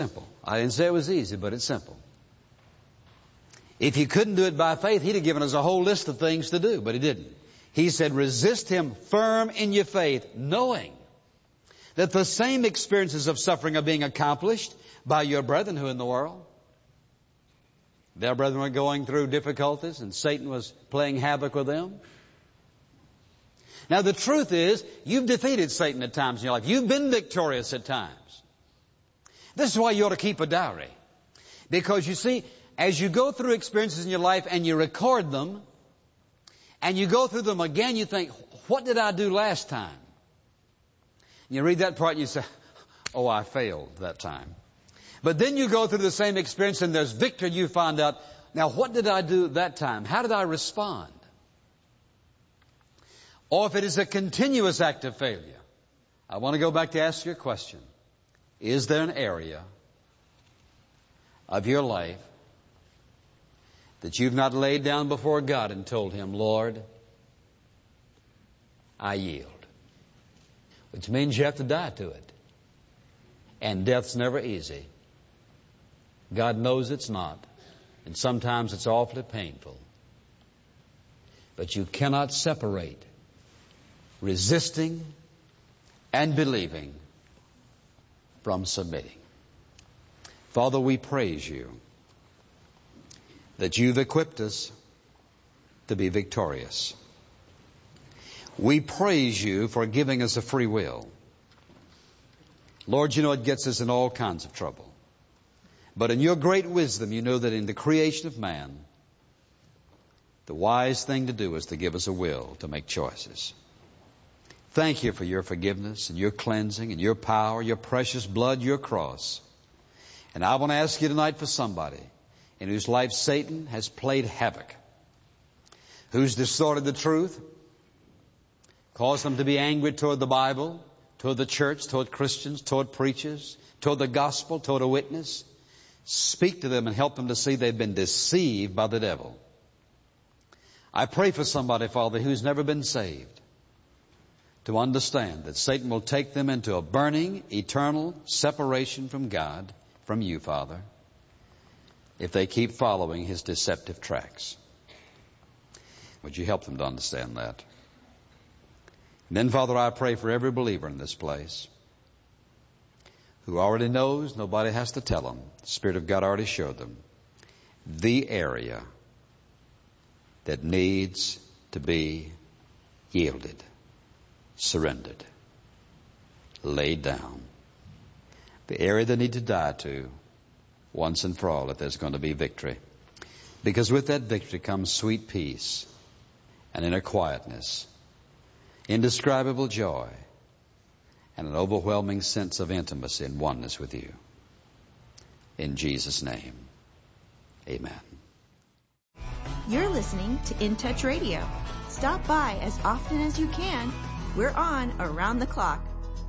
Simple. I didn't say it was easy, but it's simple. If He couldn't do it by faith, He'd have given us a whole list of things to do, but He didn't. He said, resist him firm in your faith, knowing that the same experiences of suffering are being accomplished by your brethren who are in the world. Their brethren were going through difficulties and Satan was playing havoc with them. Now the truth is, you've defeated Satan at times in your life. You've been victorious at times. This is why you ought to keep a diary. Because you see, as you go through experiences in your life and you record them, and you go through them again, you think, what did I do last time? And you read that part and you say, oh, I failed that time. But then you go through the same experience and there's victory. You find out, now what did I do that time? How did I respond? Or if it is a continuous act of failure, I want to go back to ask you a question. Is there an area of your life that you've not laid down before God and told Him, Lord, I yield? Which means you have to die to it. And death's never easy. God knows it's not. And sometimes it's awfully painful. But you cannot separate resisting and believing from submitting. Father, we praise You that You've equipped us to be victorious. We praise You for giving us a free will. Lord, You know it gets us in all kinds of trouble. But in Your great wisdom, You know that in the creation of man, the wise thing to do is to give us a will to make choices. Thank You for Your forgiveness and Your cleansing and Your power, Your precious blood, Your cross. And I want to ask You tonight for somebody in whose life Satan has played havoc, who's distorted the truth, caused them to be angry toward the Bible, toward the church, toward Christians, toward preachers, toward the gospel, toward a witness. Speak to them and help them to see they've been deceived by the devil. I pray for somebody, Father, who's never been saved, to understand that Satan will take them into a burning, eternal separation from God, from You, Father, if they keep following his deceptive tracks. Would You help them to understand that? And then, Father, I pray for every believer in this place who already knows, nobody has to tell them. The Spirit of God already showed them the area that needs to be yielded, surrendered, laid down. The area they need to die to once and for all if there's going to be victory. Because with that victory comes sweet peace and inner quietness, indescribable joy, and an overwhelming sense of intimacy and oneness with You. In Jesus' name, amen. You're listening to In Touch Radio. Stop by as often as you can. We're on around the clock.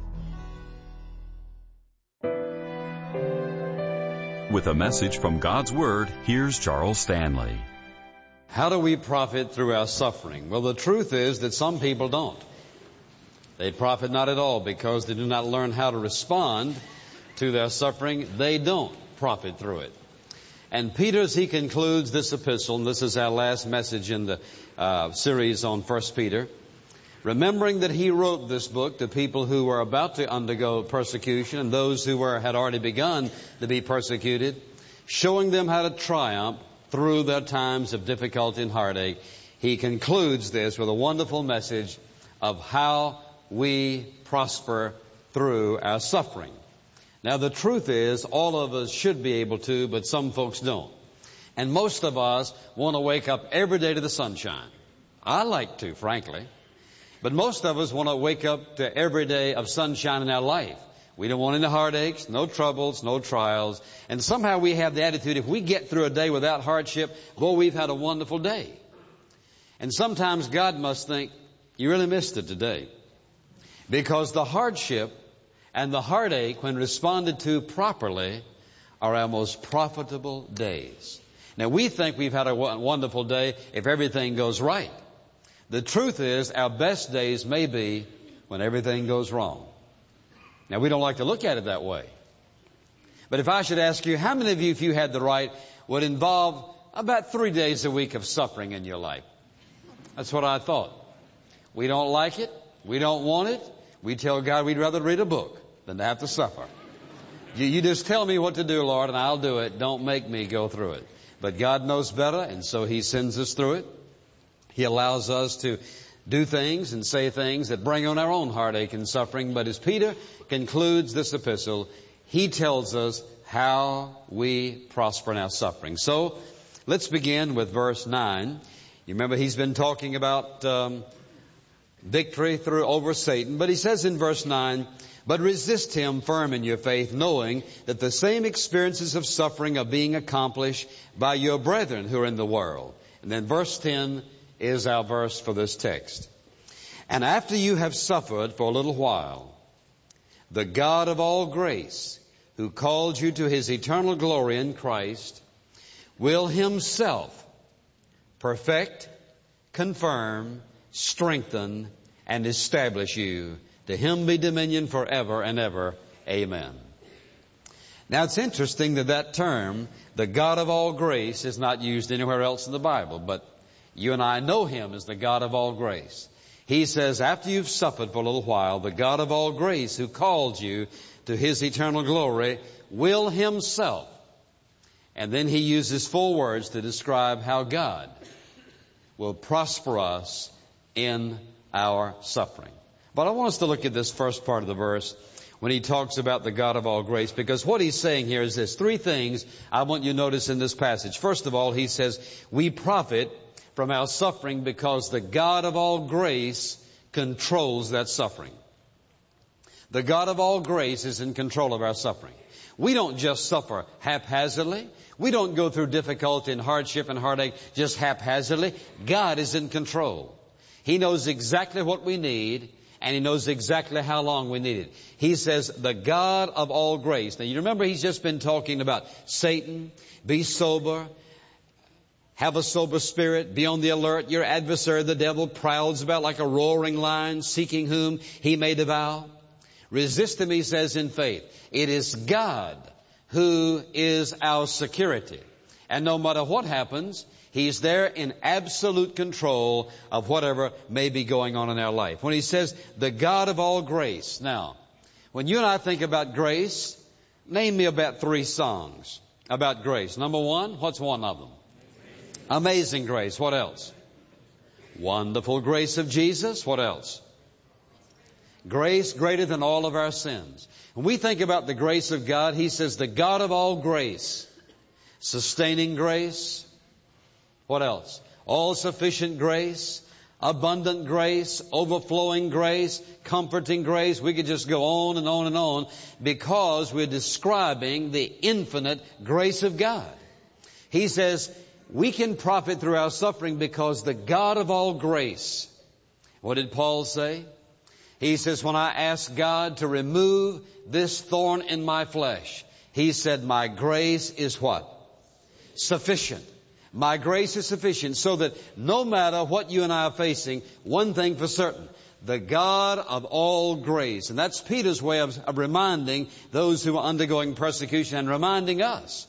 With a message from God's Word, here's Charles Stanley. How do we profit through our suffering? Well, the truth is that some people don't. They profit not at all because they do not learn how to respond to their suffering. They don't profit through it. And Peter, as he concludes this epistle, and this is our last message in the series on 1 Peter, remembering that he wrote this book to people who were about to undergo persecution and those who had already begun to be persecuted, showing them how to triumph through their times of difficulty and heartache, he concludes this with a wonderful message of how we prosper through our suffering. Now, the truth is, all of us should be able to, but some folks don't. And most of us want to wake up every day to the sunshine. I like to, frankly. But most of us want to wake up to every day of sunshine in our life. We don't want any heartaches, no troubles, no trials. And somehow we have the attitude, if we get through a day without hardship, boy, we've had a wonderful day. And sometimes God must think, you really missed it today. Because the hardship and the heartache, when responded to properly, are our most profitable days. Now, we think we've had a wonderful day if everything goes right. The truth is, our best days may be when everything goes wrong. Now, we don't like to look at it that way. But if I should ask you, how many of you, if you had the right, would involve about 3 days a week of suffering in your life? That's what I thought. We don't like it. We don't want it. We tell God we'd rather read a book than to have to suffer. You just tell me what to do, Lord, and I'll do it. Don't make me go through it. But God knows better, and so He sends us through it. He allows us to do things and say things that bring on our own heartache and suffering. But as Peter concludes this epistle, he tells us how we prosper in our suffering. So let's begin with verse 9. You remember he's been talking about victory over Satan. But he says in verse 9, but resist him firm in your faith, knowing that the same experiences of suffering are being accomplished by your brethren who are in the world. And then verse 10 is our verse for this text. And after you have suffered for a little while, the God of all grace, who called you to His eternal glory in Christ, will Himself perfect, confirm, strengthen, and establish you. To Him be dominion forever and ever. Amen. Now it's interesting that term, the God of all grace, is not used anywhere else in the Bible, but you and I know Him as the God of all grace. He says, after you've suffered for a little while, the God of all grace, who called you to His eternal glory, will Himself. And then He uses 4 words to describe how God will prosper us in our suffering. But I want us to look at this first part of the verse when he talks about the God of all grace, because what he's saying here is this. 3 things I want you to notice in this passage. First of all, he says, we profit from our suffering because the God of all grace controls that suffering. The God of all grace is in control of our suffering. We don't just suffer haphazardly. We don't go through difficulty and hardship and heartache just haphazardly. God is in control. He knows exactly what we need, and He knows exactly how long we need it. He says, the God of all grace. Now, you remember He's just been talking about Satan. Be sober. Have a sober spirit. Be on the alert. Your adversary, the devil, prowls about like a roaring lion, seeking whom he may devour. Resist him, he says, in faith. It is God who is our security. And no matter what happens, He's there in absolute control of whatever may be going on in our life. When he says, the God of all grace. Now, when you and I think about grace, name me about 3 songs about grace. Number 1, what's one of them? Amazing Grace. What else? Wonderful Grace of Jesus. What else? Grace greater than all of our sins. When we think about the grace of God, He says, the God of all grace. Sustaining grace. What else? All sufficient grace, abundant grace, overflowing grace, comforting grace. We could just go on and on and on because we're describing the infinite grace of God. He says we can profit through our suffering because the God of all grace. What did Paul say? He says, when I asked God to remove this thorn in my flesh, He said, my grace is what? Sufficient. My grace is sufficient, so that no matter what you and I are facing, one thing for certain, the God of all grace. And that's Peter's way of reminding those who are undergoing persecution and reminding us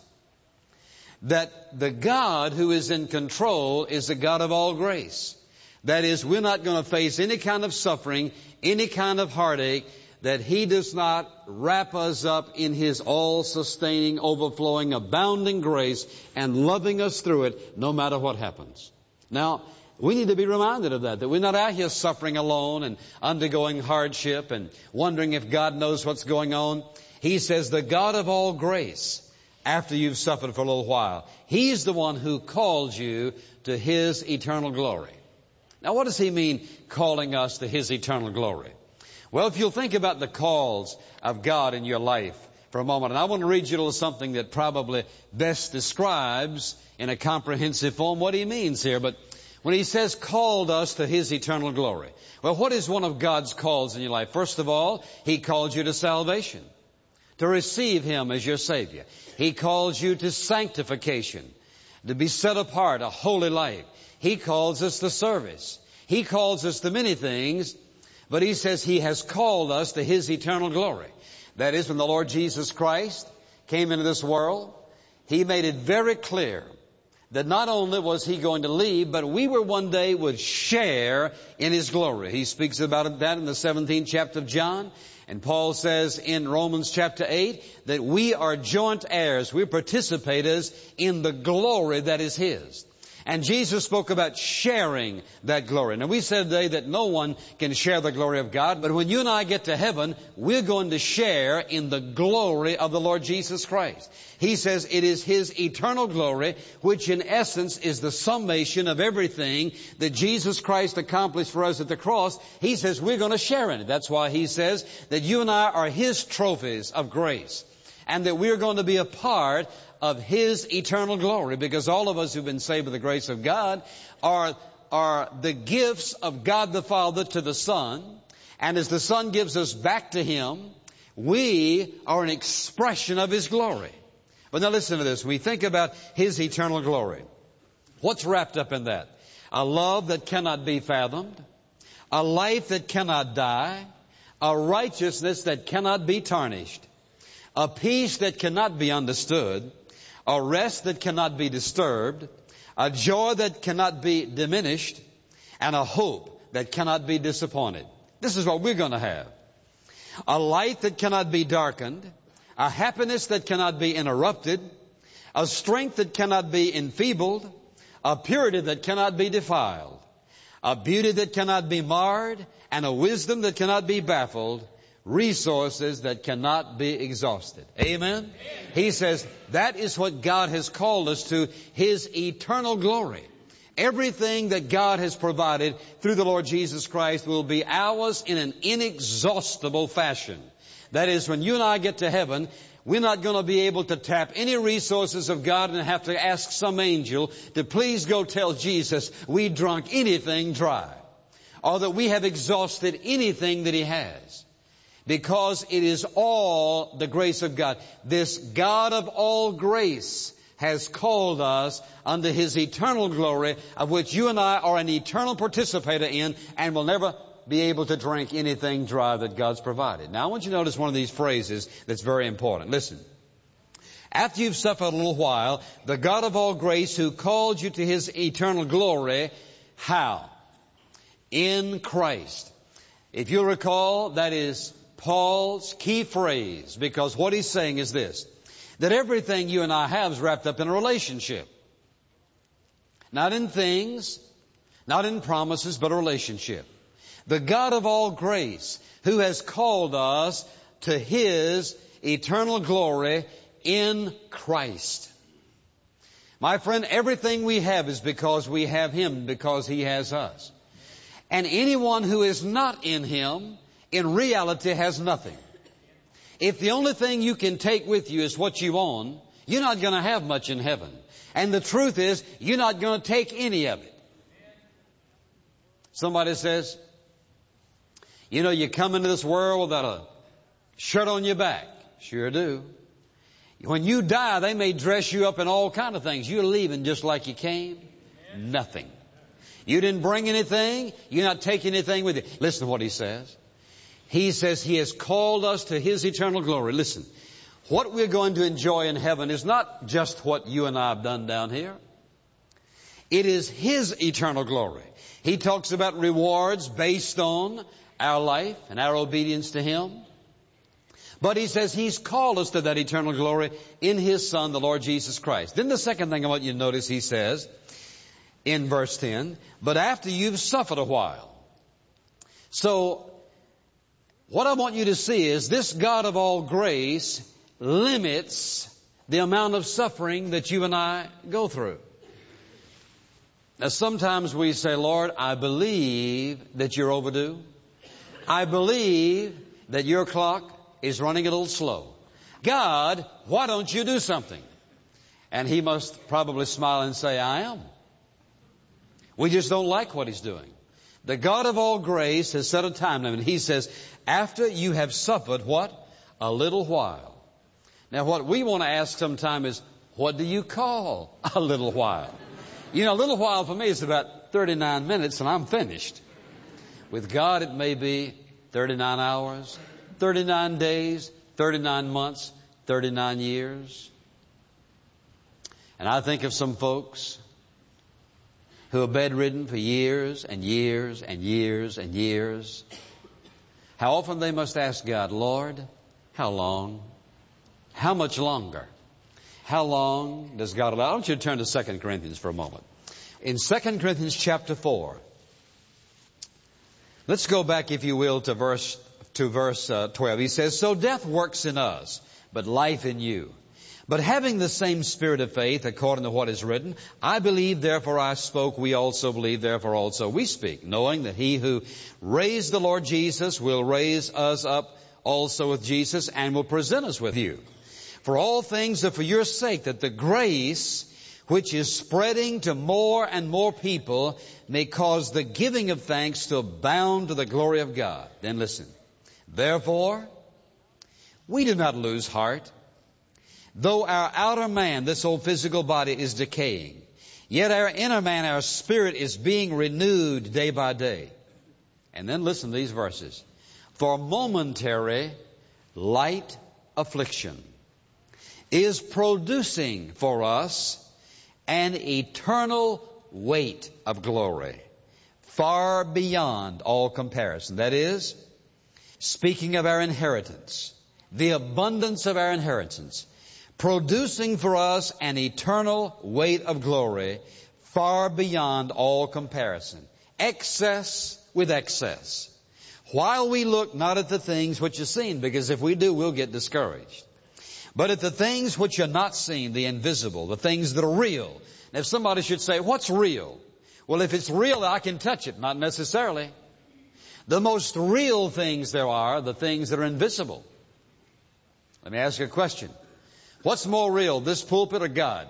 that the God who is in control is the God of all grace. That is, we're not going to face any kind of suffering, any kind of heartache, that He does not wrap us up in His all-sustaining, overflowing, abounding grace and loving us through it no matter what happens. Now, we need to be reminded of that we're not out here suffering alone and undergoing hardship and wondering if God knows what's going on. He says, the God of all grace, after you've suffered for a little while, He's the one who called you to His eternal glory. Now, what does He mean, calling us to His eternal glory? Well, if you'll think about the calls of God in your life for a moment, and I want to read you a little something that probably best describes in a comprehensive form what He means here. But when He says called us to His eternal glory, well, what is one of God's calls in your life? First of all, He called you to salvation, to receive Him as your Savior. He calls you to sanctification, to be set apart, a holy life. He calls us to service. He calls us to many things. But He says He has called us to His eternal glory. That is, when the Lord Jesus Christ came into this world, He made it very clear that not only was He going to leave, but we one day would share in His glory. He speaks about that in the 17th chapter of John. And Paul says in Romans chapter 8 that we are joint heirs. We're participators in the glory that is His. And Jesus spoke about sharing that glory. Now we said today that no one can share the glory of God, but when you and I get to heaven, we're going to share in the glory of the Lord Jesus Christ. He says it is His eternal glory, which in essence is the summation of everything that Jesus Christ accomplished for us at the cross. He says we're going to share in it. That's why He says that you and I are His trophies of grace, and that we're going to be a part of His eternal glory, because all of us who've been saved by the grace of God are the gifts of God the Father to the Son. And as the Son gives us back to Him, we are an expression of His glory. But now listen to this. We think about His eternal glory. What's wrapped up in that? A love that cannot be fathomed, a life that cannot die, a righteousness that cannot be tarnished, a peace that cannot be understood, a rest that cannot be disturbed, a joy that cannot be diminished, and a hope that cannot be disappointed. This is what we're going to have. A light that cannot be darkened, a happiness that cannot be interrupted, a strength that cannot be enfeebled, a purity that cannot be defiled, a beauty that cannot be marred, and a wisdom that cannot be baffled, resources that cannot be exhausted. Amen? He says that is what God has called us to, His eternal glory. Everything that God has provided through the Lord Jesus Christ will be ours in an inexhaustible fashion. That is, when you and I get to heaven, we're not going to be able to tap any resources of God and have to ask some angel to please go tell Jesus we drunk anything dry, or that we have exhausted anything that He has. Because it is all the grace of God. This God of all grace has called us unto His eternal glory, of which you and I are an eternal participator in, and will never be able to drink anything dry that God's provided. Now I want you to notice one of these phrases that's very important. Listen. After you've suffered a little while, the God of all grace who called you to His eternal glory, how? In Christ. If you recall, that is Paul's key phrase, because what he's saying is this, that everything you and I have is wrapped up in a relationship. Not in things, not in promises, but a relationship. The God of all grace, who has called us to His eternal glory in Christ. My friend, everything we have is because we have Him, because He has us. And anyone who is not in Him, in reality has nothing. If the only thing you can take with you is what you own, you're not going to have much in heaven. And the truth is, you're not going to take any of it. Somebody says, you know, you come into this world without a shirt on your back. Sure do. When you die, they may dress you up in all kind of things. You're leaving just like you came. Nothing. You didn't bring anything. You're not taking anything with you. Listen to what he says. He says He has called us to His eternal glory. Listen, what we're going to enjoy in heaven is not just what you and I have done down here. It is His eternal glory. He talks about rewards based on our life and our obedience to Him. But He says He's called us to that eternal glory in His Son, the Lord Jesus Christ. Then the second thing I want you to notice, He says in verse 10, but after you've suffered a while. So, what I want you to see is this God of all grace limits the amount of suffering that you and I go through. Now sometimes we say, Lord, I believe that you're overdue. I believe that your clock is running a little slow. God, why don't you do something? And He must probably smile and say, I am. We just don't like what He's doing. The God of all grace has set a time limit. He says, after you have suffered what? A little while. Now what we want to ask sometime is, what do you call a little while? You know, a little while for me is about 39 minutes and I'm finished. With God it may be 39 hours, 39 days, 39 months, 39 years. And I think of some folks who are bedridden for years and years and years and years. How often they must ask God, Lord, how long? How much longer? How long does God allow? I want you to turn to 2 Corinthians for a moment. In 2 Corinthians chapter 4, let's go back, if you will, to verse 12. He says, so death works in us, but life in you. But having the same spirit of faith, according to what is written, I believe, therefore I spoke, we also believe, therefore also we speak, knowing that he who raised the Lord Jesus will raise us up also with Jesus and will present us with you. For all things are for your sake, that the grace which is spreading to more and more people may cause the giving of thanks to abound to the glory of God. Then listen. Therefore, we do not lose heart. Though our outer man, this old physical body, is decaying, yet our inner man, our spirit, is being renewed day by day. And then listen to these verses. For momentary light affliction is producing for us an eternal weight of glory, far beyond all comparison. That is, speaking of our inheritance, the abundance of our inheritance, producing for us an eternal weight of glory far beyond all comparison. Excess with excess. While we look not at the things which are seen, because if we do, we'll get discouraged, but at the things which are not seen, the invisible, the things that are real. And if somebody should say, what's real? Well, if it's real, I can touch it. Not necessarily. The most real things there are the things that are invisible. Let me ask you a question. What's more real, this pulpit or God?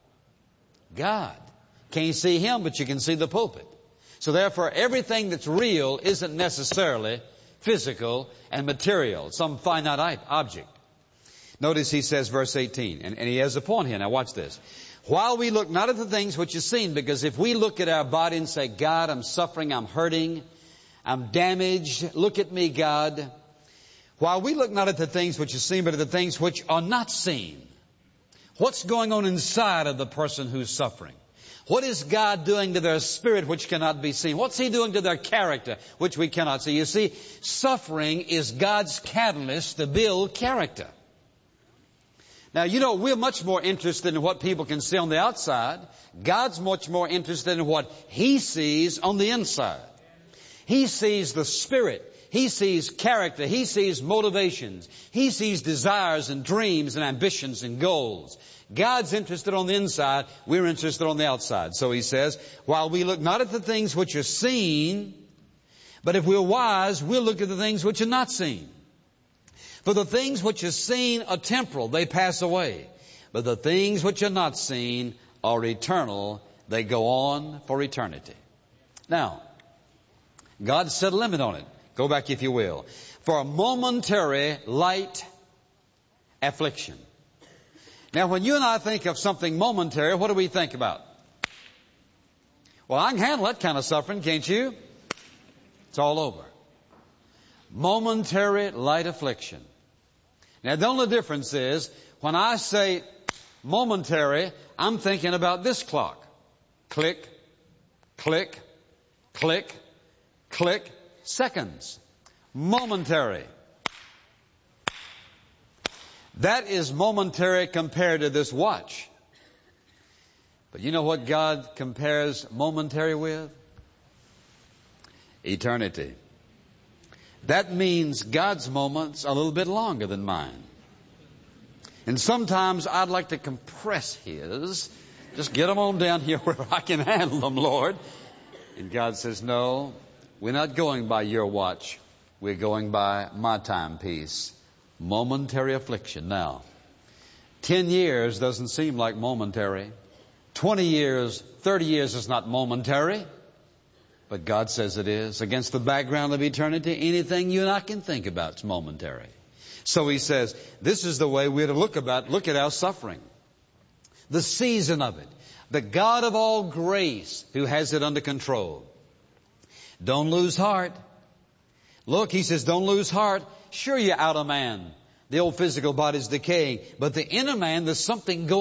God. Can't see Him, but you can see the pulpit. So therefore, everything that's real isn't necessarily physical and material, some finite object. Notice he says, verse 18, and he has a point here. Now watch this. While we look not at the things which are seen, because if we look at our body and say, God, I'm suffering, I'm hurting, I'm damaged, look at me, God. While we look not at the things which are seen, but at the things which are not seen. What's going on inside of the person who's suffering? What is God doing to their spirit which cannot be seen? What's He doing to their character which we cannot see? You see, suffering is God's catalyst to build character. Now, you know, we're much more interested in what people can see on the outside. God's much more interested in what He sees on the inside. He sees the spirit. He sees character. He sees motivations. He sees desires and dreams and ambitions and goals. God's interested on the inside. We're interested on the outside. So He says, while we look not at the things which are seen, but if we're wise, we'll look at the things which are not seen. For the things which are seen are temporal. They pass away. But the things which are not seen are eternal. They go on for eternity. Now, God set a limit on it. Go back, if you will. For a momentary light affliction. Now, when you and I think of something momentary, what do we think about? Well, I can handle that kind of suffering, can't you? It's all over. Momentary light affliction. Now, the only difference is, when I say momentary, I'm thinking about this clock. Click, click, click, click. Seconds. Momentary. That is momentary compared to this watch. But you know what God compares momentary with? Eternity. That means God's moments are a little bit longer than mine. And sometimes I'd like to compress His. Just get them on down here where I can handle them, Lord. And God says, no. We're not going by your watch. We're going by my timepiece. Momentary affliction. Now, 10 years doesn't seem like momentary. 20 years, 30 years is not momentary. But God says it is. Against the background of eternity, anything you and I can think about is momentary. So He says, this is the way we're to look at our suffering. The season of it. The God of all grace who has it under control. Don't lose heart. Look, He says, don't lose heart. Sure, your outer man The old physical body is decaying. But the inner man, there's something going